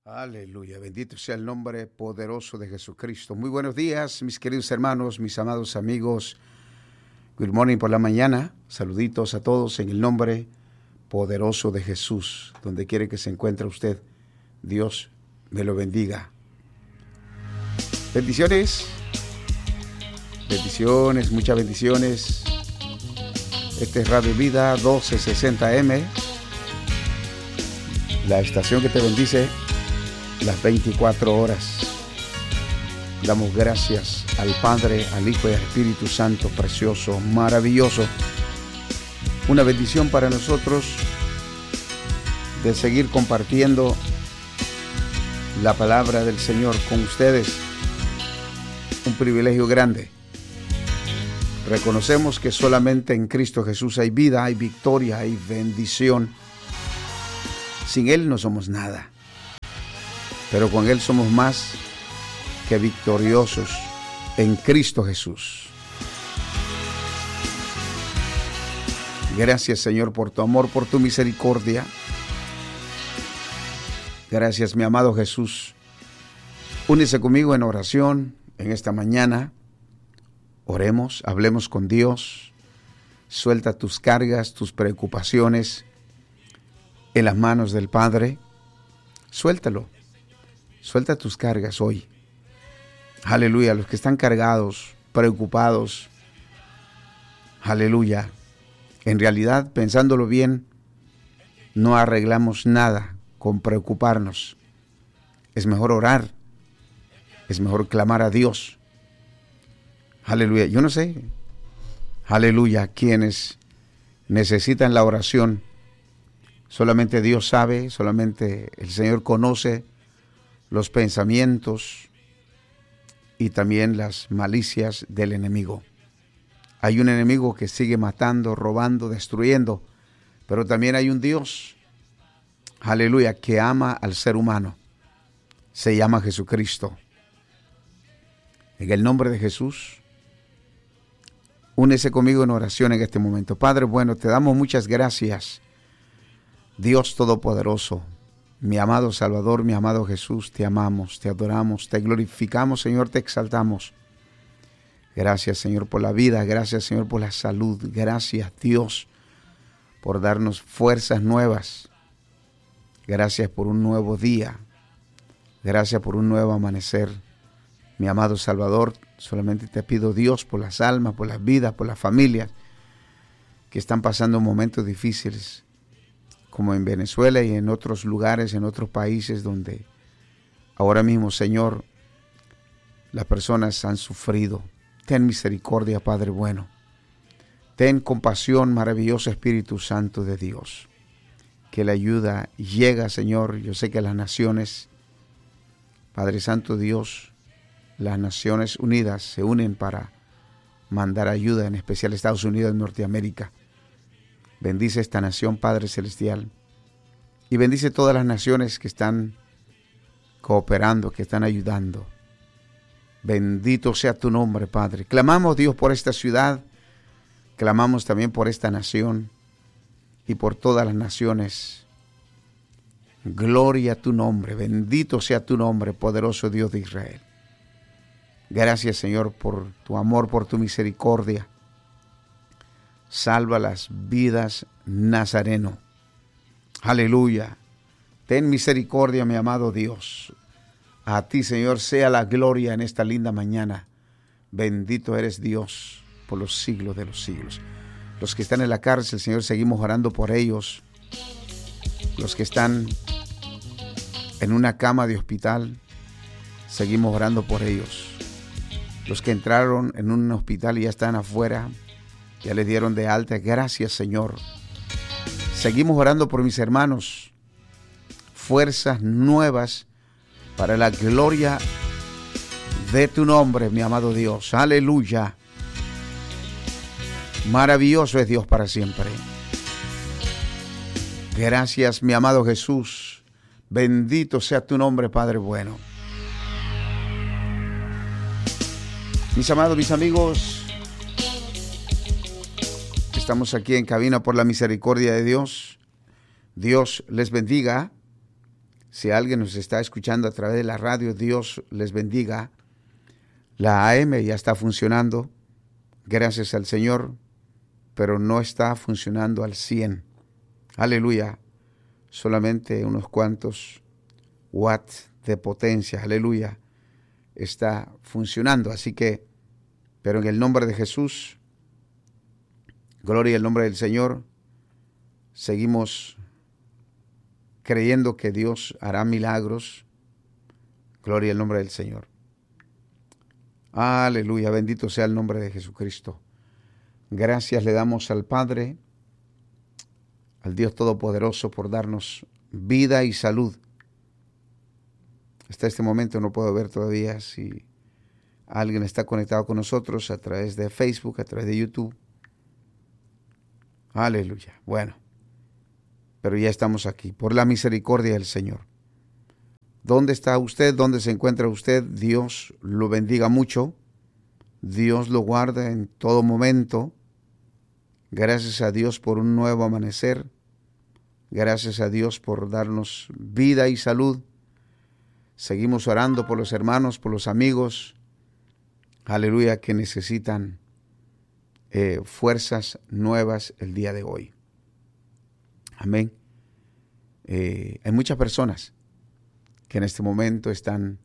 Aleluya, bendito sea el nombre poderoso de Jesucristo. Muy buenos días, mis queridos hermanos, mis amados amigos. Good morning por la mañana. Saluditos a todos en el nombre poderoso de Jesús. Donde quiere que se encuentre usted, Dios me lo bendiga. Bendiciones, bendiciones, muchas bendiciones. Este es Radio Vida 1260M, la estación que te bendice las 24 horas. Damos gracias al Padre, al Hijo y al Espíritu Santo, precioso, maravilloso. Una bendición para nosotros de seguir compartiendo la palabra del Señor con ustedes. Un privilegio grande. Reconocemos que solamente en Cristo Jesús hay vida, hay victoria, hay bendición. Sin Él no somos nada. Pero con Él somos más que victoriosos en Cristo Jesús. Gracias, Señor, por tu amor, por tu misericordia. Gracias, mi amado Jesús. Únese conmigo en oración en esta mañana. Oremos, hablemos con Dios. Suelta tus cargas, tus preocupaciones en las manos del Padre. Suéltalo. Suelta tus cargas hoy. Aleluya. Los que están cargados, preocupados. Aleluya. En realidad, pensándolo bien, no arreglamos nada con preocuparnos. Es mejor orar. Es mejor clamar a Dios. Aleluya. Yo no sé. Aleluya. Quienes necesitan la oración. Solamente Dios sabe. Solamente el Señor conoce los pensamientos y también las malicias del enemigo. Hay un enemigo que sigue matando, robando, destruyendo, pero también hay un Dios, aleluya, que ama al ser humano. Se llama Jesucristo. En el nombre de Jesús, únese conmigo en oración en este momento. Padre bueno, te damos muchas gracias, Dios Todopoderoso. Mi amado Salvador, mi amado Jesús, te amamos, te adoramos, te glorificamos, Señor, te exaltamos. Gracias, Señor, por la vida, gracias, Señor, por la salud, gracias, Dios, por darnos fuerzas nuevas. Gracias por un nuevo día, gracias por un nuevo amanecer. Mi amado Salvador, solamente te pido, Dios, por las almas, por las vidas, por las familias que están pasando momentos difíciles, como en Venezuela y en otros lugares, en otros países donde ahora mismo, Señor, las personas han sufrido. Ten misericordia, Padre bueno. Ten compasión, maravilloso Espíritu Santo de Dios. Que la ayuda llega, Señor. Yo sé que las naciones, Padre Santo Dios, las Naciones Unidas se unen para mandar ayuda, en especial Estados Unidos de Norteamérica. Bendice esta nación, Padre Celestial, y bendice todas las naciones que están cooperando, que están ayudando. Bendito sea tu nombre, Padre. Clamamos, Dios, por esta ciudad, clamamos también por esta nación y por todas las naciones. Gloria a tu nombre, bendito sea tu nombre, poderoso Dios de Israel. Gracias, Señor, por tu amor, por tu misericordia. Salva las vidas, Nazareno. Aleluya. Ten misericordia, mi amado Dios. A ti, Señor, sea la gloria en esta linda mañana. Bendito eres Dios por los siglos de los siglos. Los que están en la cárcel, Señor, seguimos orando por ellos. Los que están en una cama de hospital, seguimos orando por ellos. Los que entraron en un hospital y ya están afuera, ya les dieron de alta. Gracias, Señor. Seguimos orando por mis hermanos. Fuerzas nuevas para la gloria de tu nombre, mi amado Dios. Aleluya. Maravilloso es Dios para siempre. Gracias, mi amado Jesús. Bendito sea tu nombre, Padre bueno. Mis amados, mis amigos, estamos aquí en cabina por la misericordia de Dios. Dios les bendiga. Si alguien nos está escuchando a través de la radio, Dios les bendiga. La AM ya está funcionando, gracias al Señor, pero no está funcionando al 100. Aleluya. Solamente unos cuantos watts de potencia, aleluya, está funcionando. Así que, pero en el nombre de Jesús, gloria al nombre del Señor, seguimos creyendo que Dios hará milagros. Gloria al nombre del Señor. Aleluya, bendito sea el nombre de Jesucristo. Gracias le damos al Padre, al Dios Todopoderoso, por darnos vida y salud. Hasta este momento no puedo ver todavía si alguien está conectado con nosotros a través de Facebook, a través de YouTube. Aleluya. Bueno, pero ya estamos aquí, por la misericordia del Señor. ¿Dónde está usted? ¿Dónde se encuentra usted? Dios lo bendiga mucho. Dios lo guarda en todo momento. Gracias a Dios por un nuevo amanecer. Gracias a Dios por darnos vida y salud. Seguimos orando por los hermanos, por los amigos. Aleluya, que necesitan fuerzas nuevas el día de hoy. Amén. Hay muchas personas que en este momento están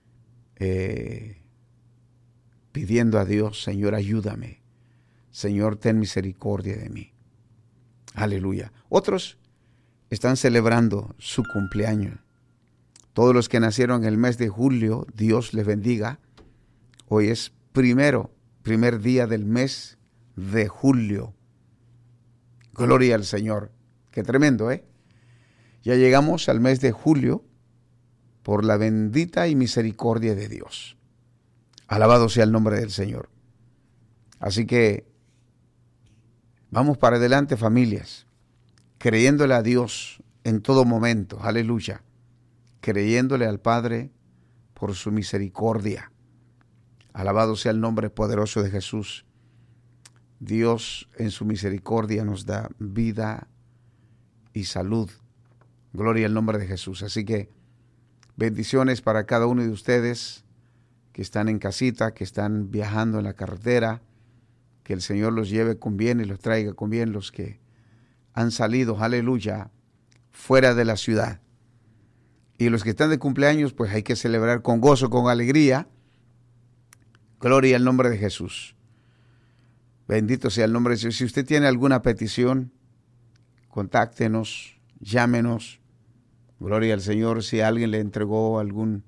pidiendo a Dios: Señor, ayúdame. Señor, ten misericordia de mí. Aleluya. Otros están celebrando su cumpleaños. Todos los que nacieron en el mes de julio, Dios les bendiga. Hoy es primer día del mes de julio. Gloria al Señor. Qué tremendo, ¿eh? Ya llegamos al mes de julio por la bendita y misericordia de Dios. Alabado sea el nombre del Señor. Así que vamos para adelante, familias, creyéndole a Dios en todo momento. Aleluya. Creyéndole al Padre por su misericordia. Alabado sea el nombre poderoso de Jesús. Dios en su misericordia nos da vida y salud. Gloria al nombre de Jesús. Así que bendiciones para cada uno de ustedes que están en casita, que están viajando en la carretera. Que el Señor los lleve con bien y los traiga con bien. Los que han salido, aleluya, fuera de la ciudad. Y los que están de cumpleaños, pues hay que celebrar con gozo, con alegría. Gloria al nombre de Jesús. Bendito sea el nombre de Jesús. Si usted tiene alguna petición, contáctenos, llámenos. Gloria al Señor. Si alguien le entregó algún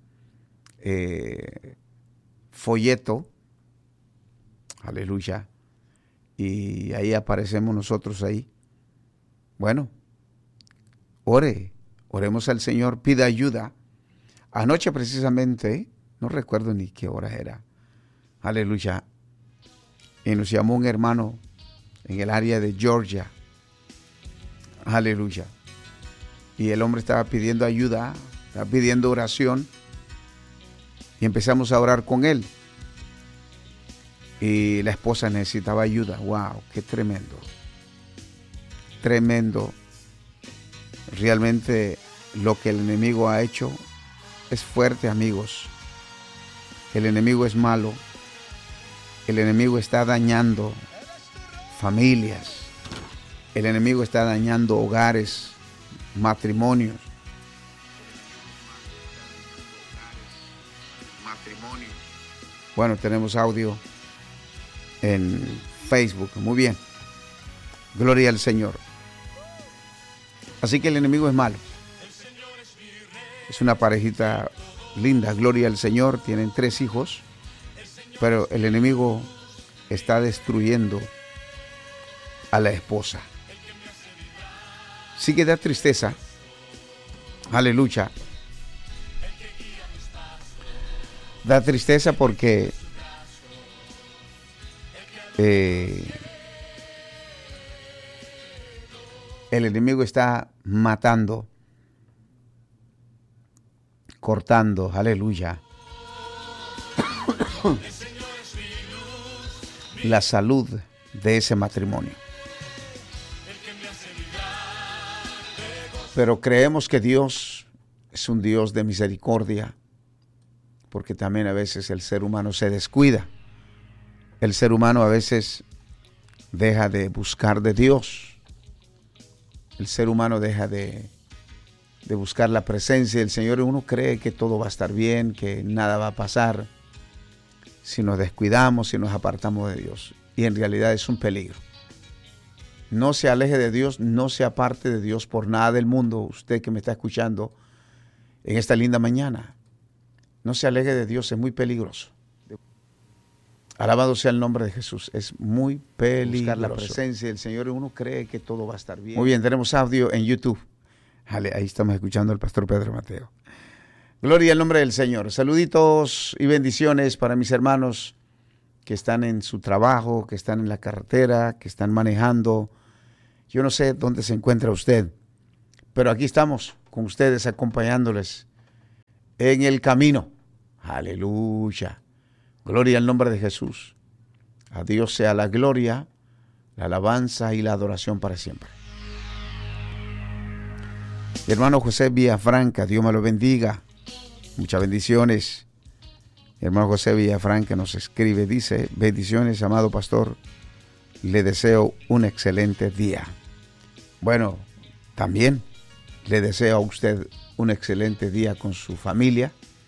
folleto, aleluya, y ahí aparecemos nosotros ahí. Bueno, oremos al Señor, pida ayuda. Anoche precisamente, no recuerdo ni qué hora era, aleluya, y nos llamó un hermano en el área de Georgia, aleluya, y el hombre estaba pidiendo ayuda, estaba pidiendo oración, y empezamos a orar con él, y la esposa necesitaba ayuda. ¡Wow! ¡Qué tremendo! Tremendo. Realmente lo que el enemigo ha hecho es fuerte, amigos. El enemigo es malo. El enemigo está dañando familias. El enemigo está dañando hogares, matrimonios. Bueno, tenemos audio en Facebook. Muy bien. Gloria al Señor. Así que el enemigo es malo. Es una parejita linda, gloria al Señor. Tienen 3 hijos. Pero el enemigo está destruyendo a la esposa. Sí que da tristeza. Aleluya. Da tristeza porque el enemigo está matando, cortando, aleluya, la salud de ese matrimonio. Pero creemos que Dios es un Dios de misericordia, porque también a veces el ser humano se descuida. El ser humano a veces deja de buscar de Dios. El ser humano deja de buscar la presencia del Señor y uno cree que todo va a estar bien, que nada va a pasar si nos descuidamos, si nos apartamos de Dios. Y en realidad es un peligro. No se aleje de Dios, no se aparte de Dios por nada del mundo. Usted que me está escuchando en esta linda mañana, no se aleje de Dios, es muy peligroso. Alabado sea el nombre de Jesús, es muy peligroso. Buscar la presencia del Señor y uno cree que todo va a estar bien. Muy bien, tenemos audio en YouTube. Ahí estamos escuchando al pastor Pedro Mateo. Gloria al nombre del Señor. Saluditos y bendiciones para mis hermanos que están en su trabajo, que están en la carretera, que están manejando. Yo no sé dónde se encuentra usted, pero aquí estamos con ustedes acompañándoles en el camino. Aleluya. Gloria al nombre de Jesús. A Dios sea la gloria, la alabanza y la adoración para siempre. Mi hermano José Villafranca, Dios me lo bendiga. Muchas bendiciones. Mi hermano José Villafranca nos escribe, dice: bendiciones, amado pastor. Le deseo un excelente día. Bueno, también le deseo a usted un excelente día con su familia.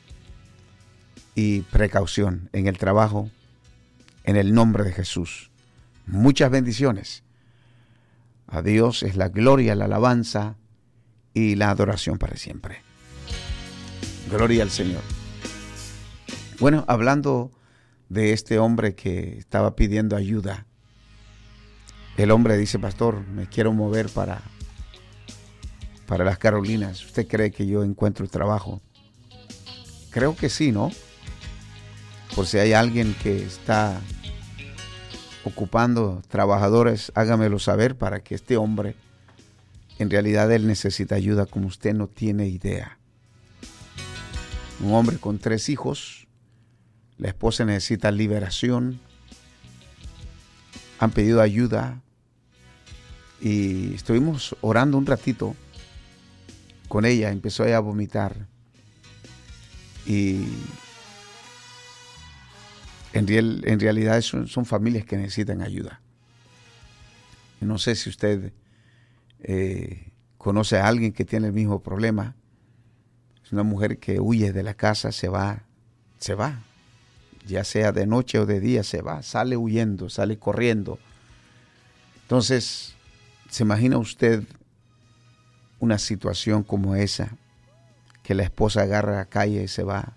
Y precaución en el trabajo, en el nombre de Jesús. Muchas bendiciones. A Dios es la gloria, la alabanza y la adoración para siempre. Gloria al Señor. Bueno, hablando de este hombre que estaba pidiendo ayuda, el hombre dice: pastor, me quiero mover para las Carolinas. ¿Usted cree que yo encuentro trabajo? Creo que sí, ¿no? Por si hay alguien que está ocupando trabajadores, hágamelo saber para que este hombre, en realidad él necesita ayuda como usted no tiene idea. Un hombre con 3 hijos, la esposa necesita liberación, han pedido ayuda y estuvimos orando un ratito con ella, empezó ella a vomitar y en realidad son familias que necesitan ayuda. No sé si usted conoce a alguien que tiene el mismo problema. Es una mujer que huye de la casa, se va, ya sea de noche o de día, se va, sale huyendo, sale corriendo. Entonces, ¿se imagina usted una situación como esa? Que la esposa agarra la calle y se va.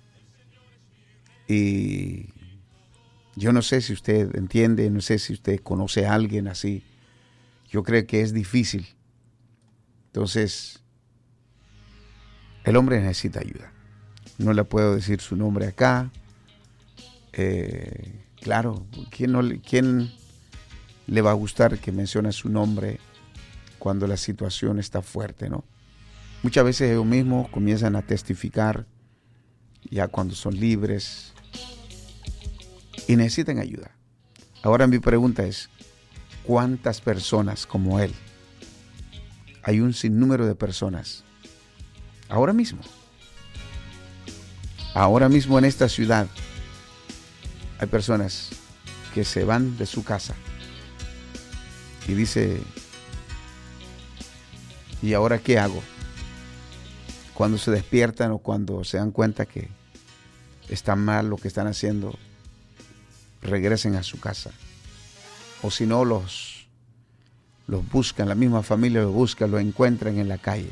Y yo no sé si usted entiende, no sé si usted conoce a alguien así. Yo creo que es difícil. Entonces, el hombre necesita ayuda. No le puedo decir su nombre acá. Claro, ¿quién le va a gustar que mencione su nombre cuando la situación está fuerte, no? Muchas veces ellos mismos comienzan a testificar ya cuando son libres y necesitan ayuda. Ahora mi pregunta es: ¿cuántas personas como él? Hay un sinnúmero de personas. Ahora mismo en esta ciudad, hay personas que se van de su casa y dice: ¿y ahora qué hago? Cuando se despiertan o cuando se dan cuenta que está mal lo que están haciendo, regresen a su casa. O si no, los buscan, la misma familia los busca, los encuentran en la calle.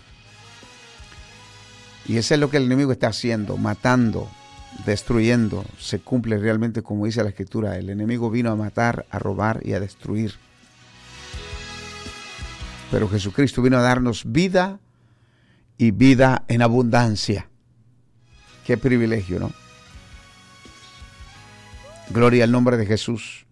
Y eso es lo que el enemigo está haciendo, matando, destruyendo. Se cumple realmente como dice la Escritura: el enemigo vino a matar, a robar y a destruir. Pero Jesucristo vino a darnos vida y vida en abundancia. Qué privilegio, ¿no? Gloria al nombre de Jesús.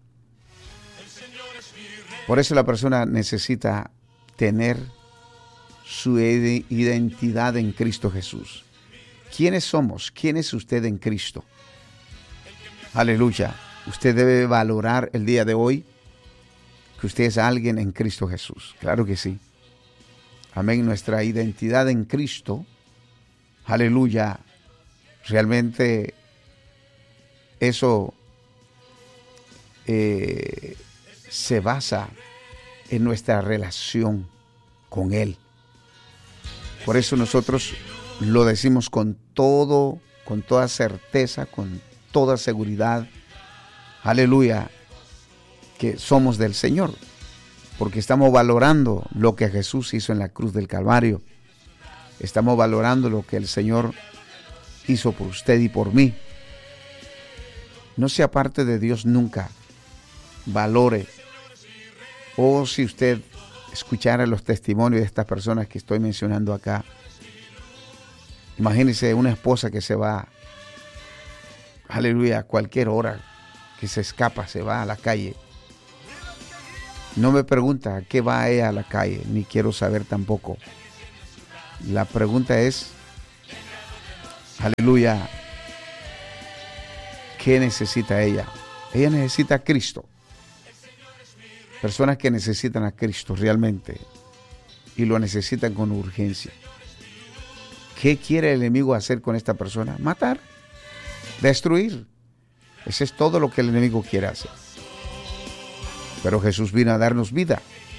Por eso la persona necesita tener su identidad en Cristo Jesús. ¿Quiénes somos? ¿Quién es usted en Cristo? Aleluya. Usted debe valorar el día de hoy que usted es alguien en Cristo Jesús. Claro que sí. Amén. Nuestra identidad en Cristo aleluya, realmente eso se basa en nuestra relación con Él. Por eso nosotros lo decimos con toda certeza, con toda seguridad, aleluya, que somos del Señor, porque estamos valorando lo que Jesús hizo en la cruz del Calvario. Estamos valorando lo que el Señor hizo por usted y por mí. No se aparte de Dios nunca. Valore. O si usted escuchara los testimonios de estas personas que estoy mencionando acá, imagínese una esposa que se va, aleluya, a cualquier hora, que se escapa, se va a la calle. No me pregunta a qué va ella a la calle, ni quiero saber tampoco. La pregunta es, aleluya, ¿qué necesita ella? Ella necesita a Cristo. Personas que necesitan a Cristo realmente y lo necesitan con urgencia. ¿Qué quiere el enemigo hacer con esta persona? Matar, destruir. Eso es todo lo que el enemigo quiere hacer. Pero Jesús vino a darnos vida.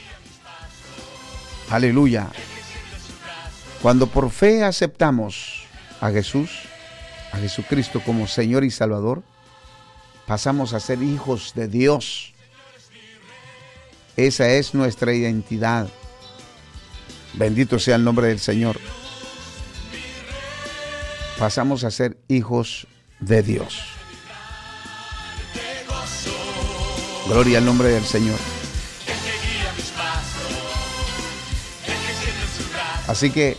Aleluya. Cuando por fe aceptamos a Jesús, a Jesucristo como Señor y Salvador, pasamos a ser hijos de Dios. Esa es nuestra identidad. Bendito sea el nombre del Señor. Pasamos a ser hijos de Dios. Gloria al nombre del Señor. Así que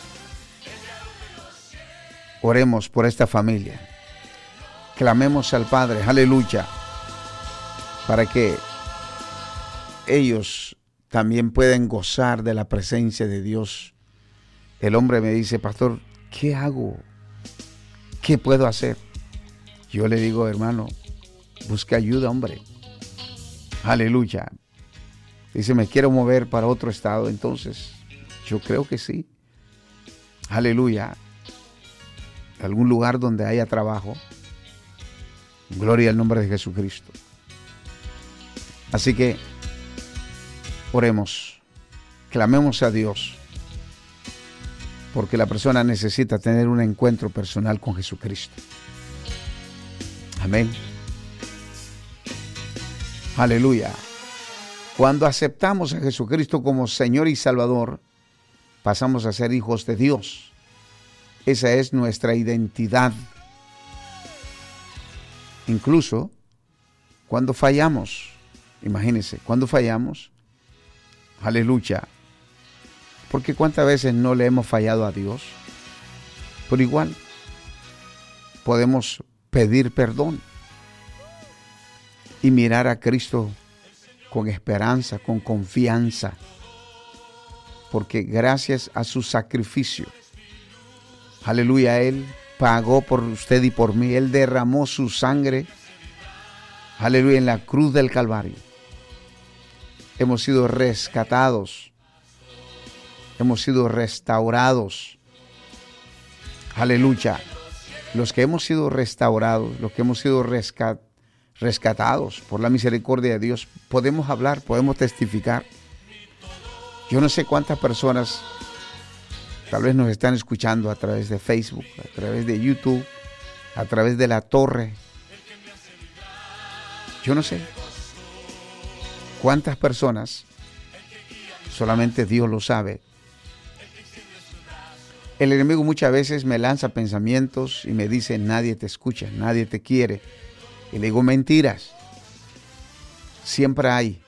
oremos por esta familia. Clamemos al Padre, aleluya, para que ellos también puedan gozar de la presencia de Dios. El hombre me dice, pastor, ¿qué hago? ¿Qué puedo hacer? Yo le digo, hermano, busca ayuda, hombre. Aleluya. Dice, me quiero mover para otro estado. Entonces, yo creo que sí. Aleluya. Algún lugar donde haya trabajo. Gloria al nombre de Jesucristo. Así que, oremos. Clamemos a Dios. Porque la persona necesita tener un encuentro personal con Jesucristo. Amén. Aleluya. Cuando aceptamos a Jesucristo como Señor y Salvador, pasamos a ser hijos de Dios. Esa es nuestra identidad. Incluso cuando fallamos, imagínense, cuando fallamos, aleluya, porque cuántas veces no le hemos fallado a Dios, pero igual podemos pedir perdón y mirar a Cristo con esperanza, con confianza, porque gracias a su sacrificio, aleluya, Él pagó por usted y por mí, Él derramó su sangre, aleluya, en la cruz del Calvario. Hemos sido rescatados, hemos sido restaurados, aleluya. Los que hemos sido restaurados, los que hemos sido rescatados por la misericordia de Dios, podemos hablar, podemos testificar. Yo no sé cuántas personas tal vez nos están escuchando a través de Facebook, a través de YouTube, a través de la torre. Yo no sé cuántas personas, solamente Dios lo sabe. El enemigo muchas veces me lanza pensamientos y me dice, nadie te escucha, nadie te quiere. Y le digo, mentiras. Siempre hay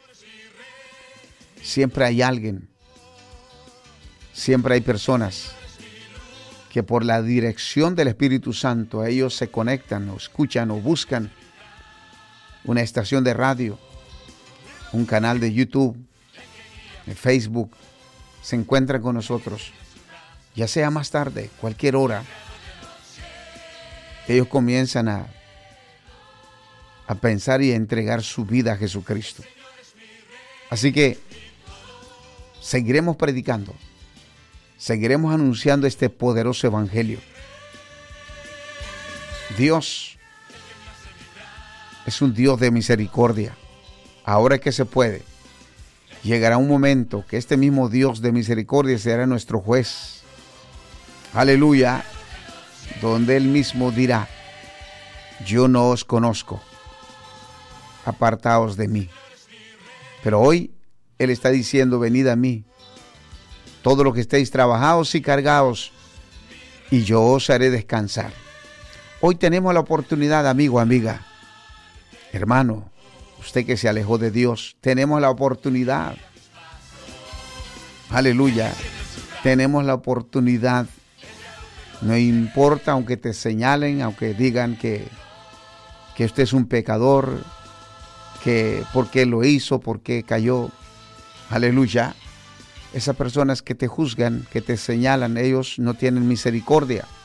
alguien, siempre hay personas que por la dirección del Espíritu Santo ellos se conectan o escuchan o buscan una estación de radio, un canal de YouTube, de Facebook, se encuentran con nosotros, ya sea más tarde, cualquier hora. Ellos comienzan a pensar y a entregar su vida a Jesucristo. Así que seguiremos predicando, Seguiremos anunciando este poderoso evangelio. Dios es un Dios de misericordia. Ahora que se puede, llegará un momento que este mismo Dios de misericordia será nuestro juez. Aleluya. Donde Él mismo dirá: yo no os conozco, apartaos de mí. Pero hoy Él está diciendo: venid a mí, todos los que estéis trabajados y cargados, y yo os haré descansar. Hoy tenemos la oportunidad, amigo, amiga, hermano, usted que se alejó de Dios, tenemos la oportunidad. Aleluya. Tenemos la oportunidad. No importa, aunque te señalen, aunque digan que usted es un pecador, que por qué lo hizo, por qué cayó. Aleluya. Esas personas que te juzgan, que te señalan, ellos no tienen misericordia.